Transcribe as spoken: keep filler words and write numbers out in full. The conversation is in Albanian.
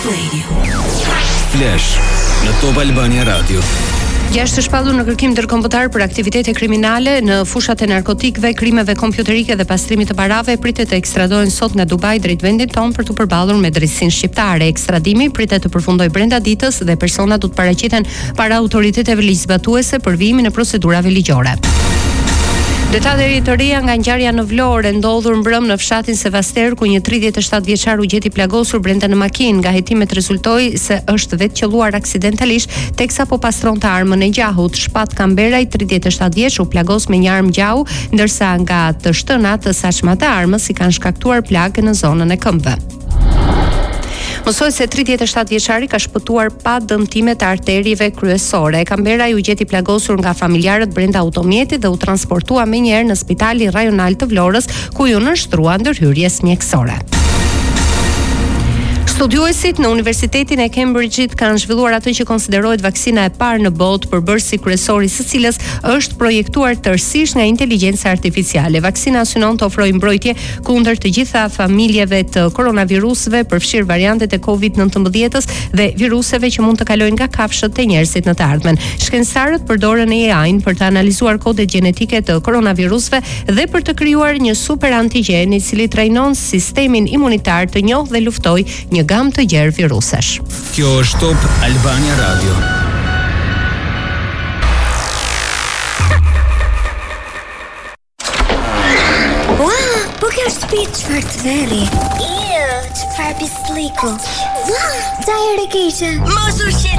Radio. Flash në Top Albania Radio. Gjashtë shpallur në kërkim ndërkombëtar për aktivitete kriminale në fushat e narkotikëve, krimeve kompjuterike dhe pastrimit të parave pritet të ekstradohen sot nga Dubai drejt vendit tonë për të përballur me drejtsinë shqiptare. Ekstradimi pritet të përfundojë brenda ditës dhe personat do të paraqiten para autoriteteve ligjzbatuese për vijimin e procedurave ligjore. Detajë të reja nga ngjarja në Vlorë ndodhur mbrëm në fshatin Sevaster ku një tridhjetë e shtatë vjeçar u gjeti plagosur brenda në makinë. Nga hetimet rezultoi se është vetë qelluar aksidentalisht teksa po pastronte armën e gjahut. Shpat Kamberaj, tridhjetë e shtatë vjeç, u plagos me një armë gjahu, ndërsa nga të shtënat të saçma të armës i kanë shkaktuar plagë në zonën e këmbëve. Mësohet se tridhjetë e shtatë vjeçari ka shpëtuar pa dëmtime të arterieve kryesore. Kamberaj u gjeti plagosur nga familjarët brenda automjetit dhe u transportua menjëherë në Spitali Rajonal të Vlorës, ku ju nënshtrua ndërhyrjes mjekësore. Studiuesit në Universitetin e Cambridge-it kanë zhvilluar atë që konsiderohet vaksina e parë në botë, përbërësi kryesori së cilës është projektuar tërësisht nga inteligjenca artificiale. Vaksina synon të ofrojë mbrojtje kundër të gjitha familjeve të koronavirusëve, përfshirë variantet e kovid nëntëmbëdhjetë dhe viruseve që mund të kalojnë nga kafshët e njerëzit në të ardhmen. Shkencëtarët përdoren A I-n për të analizuar kodet gjenetike të koronavirusëve dhe për të krijuar një super antigjen i cili trajnon sistemin imunitar të njohë dhe luftoj një gamë të gjerë virusesh. Kjo është Top Albania Radio. Ua, po kjo është shtëpi çfarë të veri. Iu, çfarë pisliku. Ua, çajër e keqe. Mos u shqetëso.